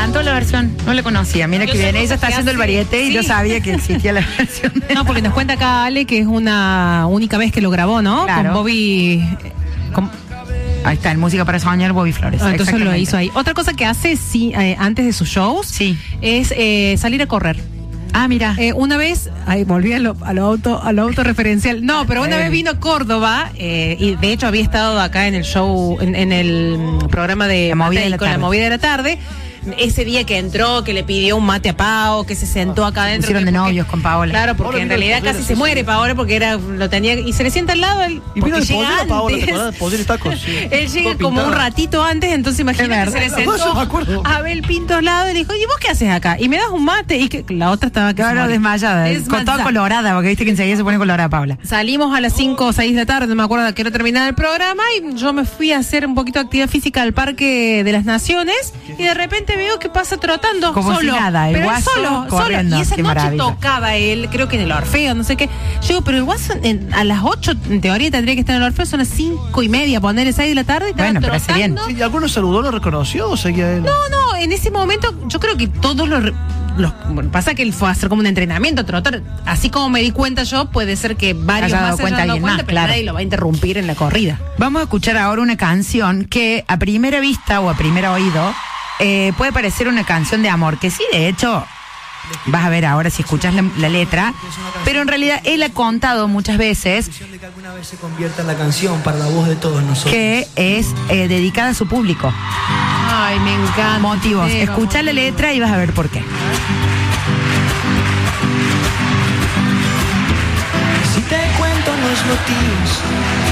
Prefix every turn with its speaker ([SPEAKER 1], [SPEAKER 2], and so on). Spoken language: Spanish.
[SPEAKER 1] encantó la versión, no la conocía. Mira
[SPEAKER 2] Yo
[SPEAKER 1] que
[SPEAKER 2] sé
[SPEAKER 1] bien, ella
[SPEAKER 2] cosas
[SPEAKER 1] está
[SPEAKER 2] que
[SPEAKER 1] haciendo el
[SPEAKER 2] hace.
[SPEAKER 1] variete y
[SPEAKER 2] Sí.
[SPEAKER 1] yo sabía que existía la versión.
[SPEAKER 2] No, porque nos cuenta acá Ale que es una única vez que lo grabó, ¿no?
[SPEAKER 1] Claro.
[SPEAKER 2] Con Bobby.
[SPEAKER 1] Ahí está, en Música para Soñar, Bobby Flores.
[SPEAKER 2] Entonces lo
[SPEAKER 1] Exactamente.
[SPEAKER 2] hizo ahí. Otra cosa que hace sí, antes de sus shows
[SPEAKER 1] Sí.
[SPEAKER 2] es salir a correr.
[SPEAKER 1] Ah, mira.
[SPEAKER 2] Una vez, volví a lo autorreferencial. No, pero una vez vino a Córdoba y de hecho había estado acá en el show, en el programa de
[SPEAKER 1] La movida de la
[SPEAKER 2] con la
[SPEAKER 1] tarde.
[SPEAKER 2] movida de la tarde. Ese día que entró, que le pidió un mate a Pao, que se sentó acá adentro.
[SPEAKER 1] Pusieron
[SPEAKER 2] que
[SPEAKER 1] de
[SPEAKER 2] porque-
[SPEAKER 1] novios con Paola.
[SPEAKER 2] Claro, porque
[SPEAKER 3] Paola
[SPEAKER 2] en
[SPEAKER 3] vino al
[SPEAKER 2] realidad
[SPEAKER 3] poder,
[SPEAKER 2] casi
[SPEAKER 3] sí,
[SPEAKER 2] se
[SPEAKER 3] sí.
[SPEAKER 2] muere Paola porque lo tenía y se le sienta al lado él.
[SPEAKER 3] Y vino
[SPEAKER 2] porque
[SPEAKER 3] el poder
[SPEAKER 2] llega
[SPEAKER 3] a Paola, ¿te
[SPEAKER 2] antes.
[SPEAKER 3] acordás? Poder y tacos, sí.
[SPEAKER 2] Él llega
[SPEAKER 3] Todo
[SPEAKER 2] como un
[SPEAKER 3] pintado.
[SPEAKER 2] ratito antes, entonces imagínate,
[SPEAKER 1] Es
[SPEAKER 2] se le
[SPEAKER 1] verdad.
[SPEAKER 3] Yo me
[SPEAKER 2] sentó
[SPEAKER 3] acuerdo.
[SPEAKER 2] a Abel Pinto al lado y le dijo, ¿y vos qué haces acá? Y me das un mate y que la otra estaba que se
[SPEAKER 1] Claro,
[SPEAKER 2] moría.
[SPEAKER 1] desmayada. Con toda colorada, porque viste que enseguida se pone colorada Paola.
[SPEAKER 2] Salimos a las 5 o 6 de la tarde, no me acuerdo a qué hora terminaba el programa, y yo me fui a hacer un poquito de actividad física al Parque de las Naciones, y de repente veo que pasa trotando
[SPEAKER 1] Como
[SPEAKER 2] solo.
[SPEAKER 1] si nada, el
[SPEAKER 2] pero él
[SPEAKER 1] guaso
[SPEAKER 2] solo.
[SPEAKER 1] corriendo,
[SPEAKER 2] Y esa
[SPEAKER 1] qué
[SPEAKER 2] noche
[SPEAKER 1] maravilla.
[SPEAKER 2] tocaba él, creo que en el Orfeo, no sé qué. Yo digo, pero el guaso a las 8, en teoría tendría que estar en el Orfeo, son las 5:30, ponerle 6 de la tarde, y estaba
[SPEAKER 1] Bueno, pero hace bien.
[SPEAKER 2] trotando.
[SPEAKER 3] Sí, ¿y alguno saludó, lo reconoció o seguía él?
[SPEAKER 2] No, en ese momento yo creo que todos bueno, pasa que él fue a hacer como un entrenamiento, trotar. Así como me di cuenta yo, puede ser que varios
[SPEAKER 1] Haya dado
[SPEAKER 2] más se
[SPEAKER 1] cuenta
[SPEAKER 2] hayan dado
[SPEAKER 1] alguien
[SPEAKER 2] cuenta,
[SPEAKER 1] más,
[SPEAKER 2] pero
[SPEAKER 1] claro.
[SPEAKER 2] nadie lo va a interrumpir en la corrida.
[SPEAKER 1] Vamos a escuchar ahora una canción que a primera vista o a primer oído puede parecer una canción de amor, que sí, de hecho, vas a ver ahora si escuchas la letra, pero en realidad él ha contado muchas veces
[SPEAKER 4] De que alguna vez se convierta en la canción para la voz de todos nosotros.
[SPEAKER 1] que es dedicada a su público.
[SPEAKER 2] Ay, me encanta.
[SPEAKER 1] Motivos.
[SPEAKER 2] Tema,
[SPEAKER 1] Escucha la
[SPEAKER 2] motivos.
[SPEAKER 1] letra y vas a ver por qué.
[SPEAKER 4] Si te cuento los motivos